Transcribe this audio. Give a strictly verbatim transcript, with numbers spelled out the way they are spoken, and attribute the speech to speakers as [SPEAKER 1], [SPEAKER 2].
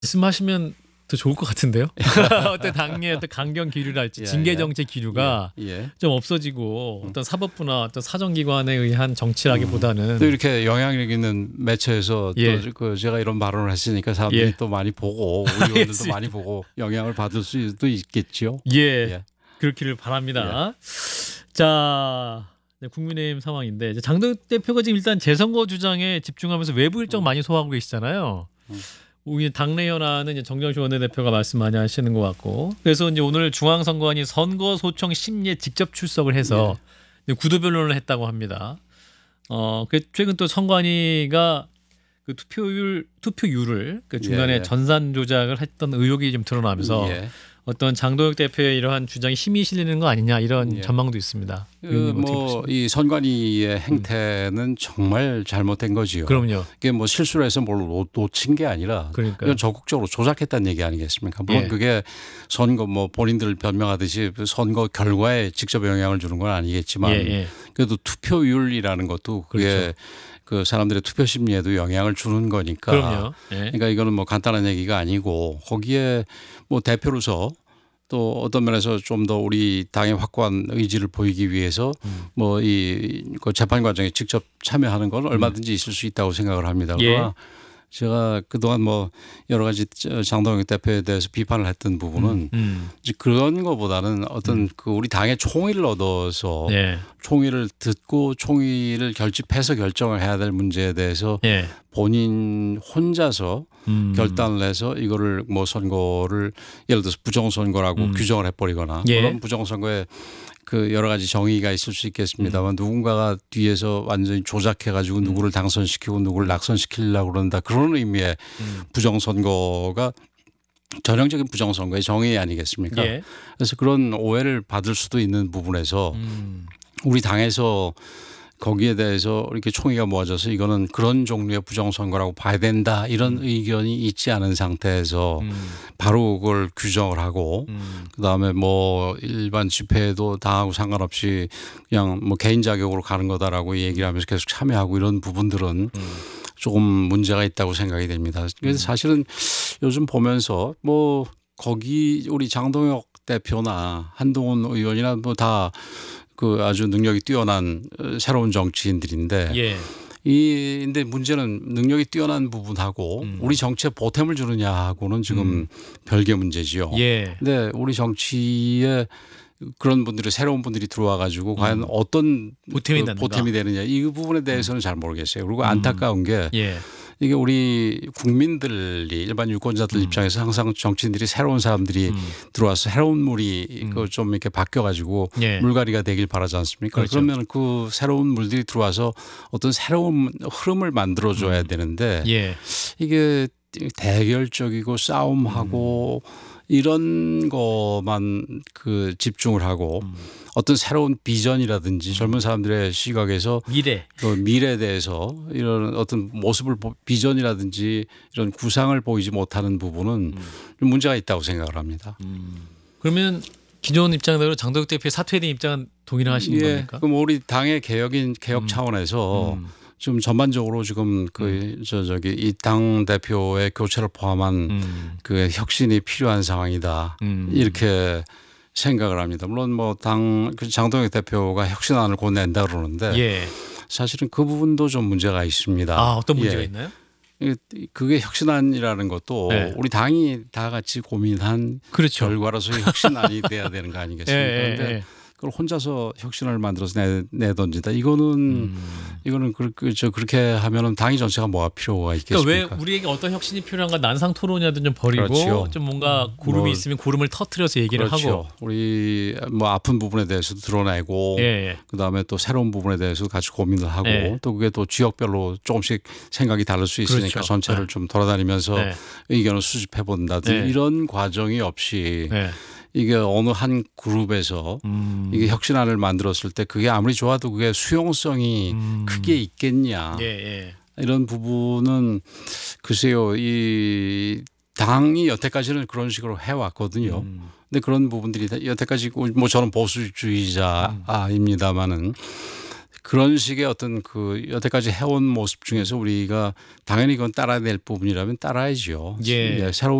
[SPEAKER 1] 말씀하시면 더 좋을 것 같은데요. 어떤 당의 어떤 강경 기류랄지
[SPEAKER 2] 예,
[SPEAKER 1] 징계 정책 기류가
[SPEAKER 2] 예, 예.
[SPEAKER 1] 좀 없어지고 어떤 사법부나 어떤 사정기관에 의한 정치라기보다는
[SPEAKER 2] 또 이렇게 영향력 있는 매체에서
[SPEAKER 1] 예.
[SPEAKER 2] 또 그 제가 이런 발언을 했으니까 사람들이
[SPEAKER 1] 예.
[SPEAKER 2] 또 많이 보고 우리 의원들도 많이 보고 영향을 받을 수도 있겠죠.
[SPEAKER 1] 예,
[SPEAKER 2] 예.
[SPEAKER 1] 그렇기를 바랍니다. 자, 네, 국민의힘 상황인데 이제 장동혁 대표가 지금 일단 재선거 주장에 집중하면서 외부 일정 많이 소화하고 계시잖아요. 우리 당내 현안은 이제 정정식 원내대표가 말씀 많이 하시는 것 같고, 그래서 이제 오늘 중앙선관위 선거소청 심리에 직접 출석을 해서 이제 구도 변론을 했다고 합니다. 어, 그 최근 또 선관위가 그 투표율 투표율을 그 중간에
[SPEAKER 2] 예, 예.
[SPEAKER 1] 전산 조작을 했던 의혹이 좀 드러나면서
[SPEAKER 2] 예.
[SPEAKER 1] 어떤 장동혁 대표의 이러한 주장이 힘이 실리는 거 아니냐 이런
[SPEAKER 2] 예.
[SPEAKER 1] 전망도 있습니다. 의원님 어떻게 보십니까?
[SPEAKER 2] 그뭐이 선관위의 행태는 정말 잘못된 거지요.
[SPEAKER 1] 그럼요.
[SPEAKER 2] 이게 뭐 실수를 해서 뭘 놓- 놓친 게 아니라
[SPEAKER 1] 그러니까요.
[SPEAKER 2] 이건 적극적으로 조작했다는 얘기 아니겠습니까? 물론
[SPEAKER 1] 예.
[SPEAKER 2] 그게 선거 뭐 본인들 변명하듯이 그 선거 결과에 직접 영향을 주는 건 아니겠지만
[SPEAKER 1] 예, 예.
[SPEAKER 2] 그래도 투표율이라는 것도 그게
[SPEAKER 1] 그렇죠.
[SPEAKER 2] 그 사람들의 투표 심리에도 영향을 주는 거니까.
[SPEAKER 1] 그럼요. 예.
[SPEAKER 2] 그러니까 이거는 뭐 간단한 얘기가 아니고 거기에 뭐 대표로서 또 어떤 면에서 좀 더 우리 당의 확고한 의지를 보이기 위해서
[SPEAKER 1] 음.
[SPEAKER 2] 뭐 이 그 재판 과정에 직접 참여하는 건 얼마든지 있을 수 있다고 생각을 합니다.
[SPEAKER 1] 예.
[SPEAKER 2] 그러나 제가 그동안 뭐 여러 가지 장동혁 대표에 대해서 비판을 했던 부분은
[SPEAKER 1] 음.
[SPEAKER 2] 이제 그런 거보다는 어떤 그 우리 당의 총의를 얻어서
[SPEAKER 1] 예.
[SPEAKER 2] 총의를 듣고 총의를 결집해서 결정을 해야 될 문제에 대해서
[SPEAKER 1] 예.
[SPEAKER 2] 본인 혼자서
[SPEAKER 1] 음.
[SPEAKER 2] 결단을 해서 이거를 뭐 선거를 예를 들어서 부정선거라고
[SPEAKER 1] 음.
[SPEAKER 2] 규정을 해버리거나
[SPEAKER 1] 예.
[SPEAKER 2] 그런 부정선거에 그 여러 가지 정의가 있을 수 있겠습니다만 누군가가 뒤에서 완전히 조작해 가지고 누구를 당선시키고 누구를 낙선시키려고 그런다 그런 의미의
[SPEAKER 1] 음.
[SPEAKER 2] 부정선거가 전형적인 부정선거의 정의 아니겠습니까?
[SPEAKER 1] 예.
[SPEAKER 2] 그래서 그런 오해를 받을 수도 있는 부분에서
[SPEAKER 1] 음.
[SPEAKER 2] 우리 당에서 거기에 대해서 이렇게 총의가 모아져서 이거는 그런 종류의 부정선거라고 봐야 된다 이런 의견이 있지 않은 상태에서
[SPEAKER 1] 음.
[SPEAKER 2] 바로 그걸 규정을 하고
[SPEAKER 1] 음.
[SPEAKER 2] 그다음에 뭐 일반 집회에도 당하고 상관없이 그냥 뭐 개인 자격으로 가는 거다라고 얘기를 하면서 계속 참여하고 이런 부분들은
[SPEAKER 1] 음.
[SPEAKER 2] 조금 문제가 있다고 생각이 됩니다. 그래서 사실은 요즘 보면서 뭐 거기 우리 장동혁 대표나 한동훈 의원이나 뭐 다 그 아주 능력이 뛰어난 새로운 정치인들인데
[SPEAKER 1] 예.
[SPEAKER 2] 이 근데 문제는 능력이 뛰어난 부분하고
[SPEAKER 1] 음.
[SPEAKER 2] 우리 정치에 보탬을 주느냐하고는 지금
[SPEAKER 1] 음.
[SPEAKER 2] 별개 문제지요.
[SPEAKER 1] 예.
[SPEAKER 2] 근데 우리 정치에 그런 분들이 새로운 분들이 들어와 가지고 과연 어떤
[SPEAKER 1] 보탬이
[SPEAKER 2] 그
[SPEAKER 1] 되는가?
[SPEAKER 2] 보탬이 되느냐 이 부분에 대해서는 잘 모르겠어요. 그리고 안타까운 게
[SPEAKER 1] 예.
[SPEAKER 2] 이게 우리 국민들이 일반 유권자들
[SPEAKER 1] 음.
[SPEAKER 2] 입장에서 항상 정치인들이 새로운 사람들이
[SPEAKER 1] 음.
[SPEAKER 2] 들어와서 새로운 물이
[SPEAKER 1] 음.
[SPEAKER 2] 그 좀 이렇게 바뀌어 가지고
[SPEAKER 1] 예.
[SPEAKER 2] 물갈이가 되길 바라지 않습니까?
[SPEAKER 1] 그렇죠.
[SPEAKER 2] 그러면 그 새로운 물들이 들어와서 어떤 새로운 흐름을 만들어 줘야
[SPEAKER 1] 음.
[SPEAKER 2] 되는데
[SPEAKER 1] 예.
[SPEAKER 2] 이게 대결적이고 싸움하고
[SPEAKER 1] 음.
[SPEAKER 2] 이런 것만 그 집중을 하고
[SPEAKER 1] 음.
[SPEAKER 2] 어떤 새로운 비전이라든지 젊은 사람들의 시각에서
[SPEAKER 1] 미래.
[SPEAKER 2] 그 미래에 대해서 이런 어떤 모습을 보- 비전이라든지 이런 구상을 보이지 못하는 부분은 좀 문제가 있다고 생각을 합니다.
[SPEAKER 1] 그러면 기존 입장대로 장동혁 대표의 사퇴에 대한 입장은 동의를 하시는
[SPEAKER 2] 예,
[SPEAKER 1] 겁니까?
[SPEAKER 2] 그럼 우리 당의 개혁인 개혁
[SPEAKER 1] 음.
[SPEAKER 2] 차원에서
[SPEAKER 1] 음.
[SPEAKER 2] 지금 전반적으로 지금 그 저 저기 이 당 대표의 교체를 포함한
[SPEAKER 1] 음.
[SPEAKER 2] 그 혁신이 필요한 상황이다
[SPEAKER 1] 음.
[SPEAKER 2] 이렇게 생각을 합니다. 물론 뭐 당 장동혁 대표가 혁신안을 곧 낸다 그러는데
[SPEAKER 1] 예.
[SPEAKER 2] 사실은 그 부분도 좀 문제가 있습니다.
[SPEAKER 1] 아, 어떤 문제가
[SPEAKER 2] 예.
[SPEAKER 1] 있나요?
[SPEAKER 2] 그게 혁신안이라는 것도
[SPEAKER 1] 네.
[SPEAKER 2] 우리 당이 다 같이 고민한
[SPEAKER 1] 그렇죠.
[SPEAKER 2] 결과로서 혁신안이 돼야 되는 거 아니겠습니까?
[SPEAKER 1] 예, 예,
[SPEAKER 2] 그런데
[SPEAKER 1] 예.
[SPEAKER 2] 그걸 혼자서 혁신을 만들어서 내, 내던지다. 이거는
[SPEAKER 1] 음.
[SPEAKER 2] 이거는 그, 그, 저 그렇게 하면은 당이 전체가 뭐가 필요가 있겠습니까?
[SPEAKER 1] 그러니까 왜 우리에게 어떤 혁신이 필요한가 난상 토론이라도 좀 버리고
[SPEAKER 2] 그렇죠.
[SPEAKER 1] 좀 뭔가 고름이
[SPEAKER 2] 뭐,
[SPEAKER 1] 있으면 고름을 터트려서 얘기를
[SPEAKER 2] 그렇죠.
[SPEAKER 1] 하고.
[SPEAKER 2] 우리 뭐 아픈 부분에 대해서도 드러내고
[SPEAKER 1] 예, 예.
[SPEAKER 2] 그다음에 또 새로운 부분에 대해서도 같이 고민을 하고
[SPEAKER 1] 예.
[SPEAKER 2] 또 그게 또 지역별로 조금씩 생각이 다를 수 있으니까
[SPEAKER 1] 그렇죠.
[SPEAKER 2] 전체를
[SPEAKER 1] 네.
[SPEAKER 2] 좀 돌아다니면서
[SPEAKER 1] 네.
[SPEAKER 2] 의견을 수집해 본다든지
[SPEAKER 1] 네.
[SPEAKER 2] 이런 과정이 없이
[SPEAKER 1] 네.
[SPEAKER 2] 이게 어느 한 그룹에서
[SPEAKER 1] 음.
[SPEAKER 2] 이게 혁신안을 만들었을 때 그게 아무리 좋아도 그게 수용성이
[SPEAKER 1] 음.
[SPEAKER 2] 크게 있겠냐
[SPEAKER 1] 예, 예.
[SPEAKER 2] 이런 부분은 글쎄요 이 당이 여태까지는 그런 식으로 해왔거든요.
[SPEAKER 1] 음.
[SPEAKER 2] 근데 그런 부분들이 여태까지 뭐 저는 보수주의자입니다만은 그런 식의 어떤 그 여태까지 해온 모습 중에서 우리가 당연히 그건 따라야 될 부분이라면 따라야죠.
[SPEAKER 1] 예.
[SPEAKER 2] 새로운